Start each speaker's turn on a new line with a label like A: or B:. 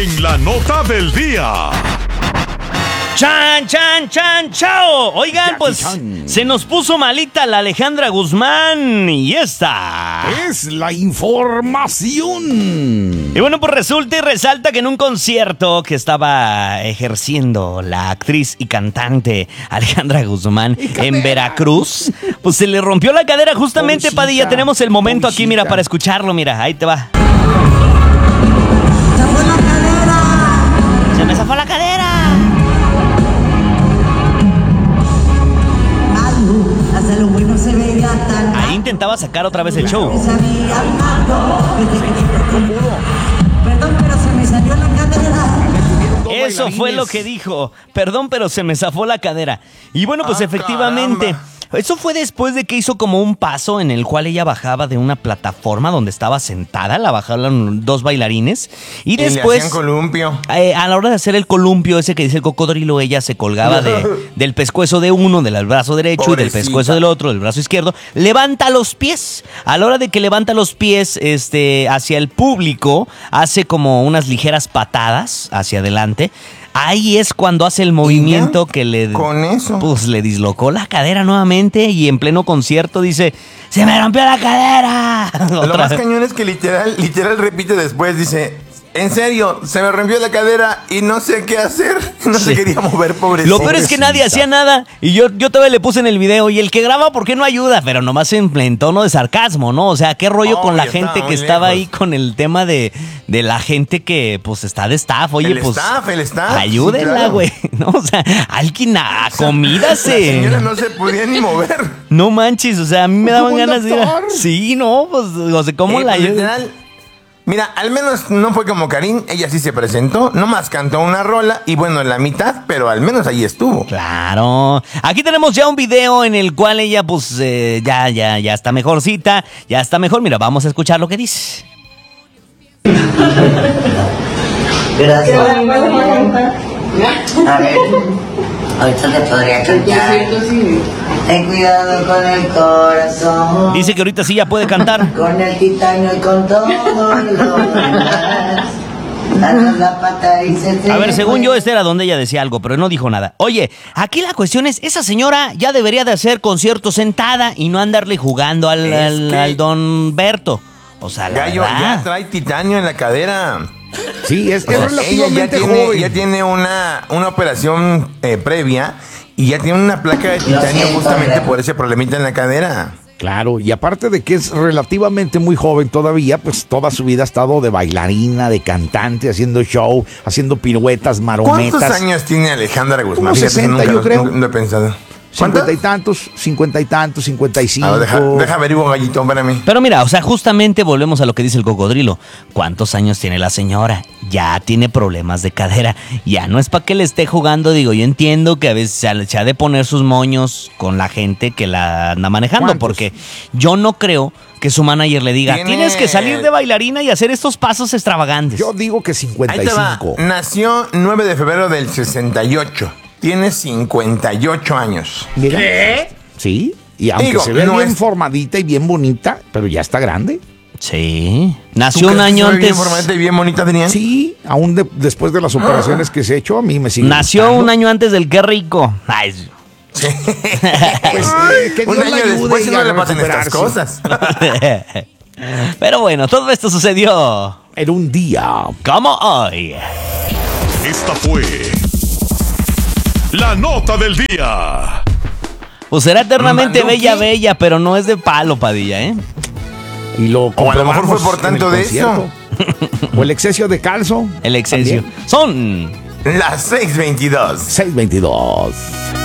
A: En la nota del día.
B: ¡Chan, chan, chan, chao! Oigan, pues se nos puso malita la Alejandra Guzmán y esta
C: es la información.
B: Y bueno, pues resulta y resalta que en un concierto que estaba ejerciendo la actriz y cantante Alejandra Guzmán en Veracruz, pues se le rompió la cadera justamente, pobrecita, Padilla. Tenemos el momento aquí, mira, para escucharlo, mira, ahí te va. ¡Se me zafó la cadera! Ahí intentaba sacar otra vez el show.
D: Perdón, pero se me salió la cadera.
B: Eso fue lo que dijo. Perdón, pero se me zafó la cadera. Y bueno, pues efectivamente... Caramba. Eso fue después de que hizo como un paso en el cual ella bajaba de una plataforma donde estaba sentada, la bajaron dos bailarines y después...
E: le hacían columpio.
B: A la hora de hacer el columpio ese que dice el cocodrilo, ella se colgaba del pescuezo de uno, del brazo derecho, pobrecita, y del pescuezo del otro, del brazo izquierdo. Levanta los pies. A la hora de que levanta los pies hacia el público, hace como unas ligeras patadas hacia adelante. Ahí es cuando hace el movimiento que le...
E: Con eso.
B: Pues le dislocó la cadera nuevamente y en pleno concierto dice... ¡Se me rompió la cadera!
E: Lo más cañón es que literal repite después, dice... En serio, se me rompió la cadera y no sé qué hacer. No se quería mover, pobrecita.
B: Lo peor es que nadie hacía nada. Y yo todavía le puse en el video. Y el que graba, ¿por qué no ayuda? Pero nomás en tono de sarcasmo, ¿no? O sea, qué rollo con la gente que estaba ahí con el tema de la gente que, pues, está de staff. Oye,
E: el staff.
B: Ayúdenla, güey. Sí, claro. ¿No? O sea, alguien acomídase.
E: La señora no se podía ni mover.
B: No manches, o sea, a mí me daban ganas de ir. Sí, no, pues, o sea, ¿cómo la ayudan?
E: Mira, al menos no fue como Karin, ella sí se presentó, nomás cantó una rola y bueno, en la mitad, pero al menos ahí estuvo.
B: Claro. Aquí tenemos ya un video en el cual ella pues ya está mejorcita, ya está mejor. Mira, vamos a escuchar lo que dice.
D: Gracias. A ver, ahorita te podría cantar. Ten cuidado con el corazón.
B: Dice que ahorita sí ya puede cantar.
D: Con el titanio y con todo lo demás.
B: A ver, según yo, era donde ella decía algo, pero no dijo nada. Oye, aquí la cuestión es, esa señora ya debería de hacer conciertos sentada y no andarle jugando al don Berto. O sea, la
E: Gallo,
B: verdad,
E: ya trae titanio en la cadera.
C: Sí, es relativamente joven.
E: Ya tiene una operación previa y ya tiene una placa de titanio justamente por ese problemita en la cadera.
C: Claro, y aparte de que es relativamente muy joven todavía, pues toda su vida ha estado de bailarina, de cantante, haciendo show, haciendo piruetas, marometas.
E: ¿Cuántos años tiene Alejandra Guzmán?
C: Como 60, yo creo.
E: No he pensado.
C: 50 y tantos, 55.
E: Deja averiguo, Gallito, espérame.
B: Pero mira, o sea, justamente volvemos a lo que dice el cocodrilo. ¿Cuántos años tiene la señora? Ya tiene problemas de cadera. Ya no es para que le esté jugando, digo, yo entiendo que a veces se ha de poner sus moños con la gente que la anda manejando. ¿Cuántos? Porque yo no creo que su manager le diga, tienes que salir de bailarina y hacer estos pasos extravagantes.
C: Yo digo que 55.
E: Ahí te va. Nació 9 de febrero del 68. Tiene 58 años.
C: Mira. ¿Qué? Sí, y aunque se ve bien formadita y bien bonita, pero ya está grande.
B: Sí. Nació un año antes.
E: ¿Bien formadita y bien bonita tenía?
C: Sí, aún después de las operaciones que se ha hecho, a mí me sigue
B: Nació gustando. Un año antes del Qué Rico. Ay.
E: Sí.
C: Pues, que
E: un año después no le pasan estas cosas.
B: Pero bueno, todo esto sucedió
C: en un día
B: como hoy.
A: Esta fue la nota del día.
B: Pues será eternamente bella, pero no es de palo, Padilla, ¿eh?
C: Y lo
E: o a lo mejor fue por tanto de eso.
C: O el exceso de calzo.
B: El exceso. Son
E: las 6:22.
C: 6:22.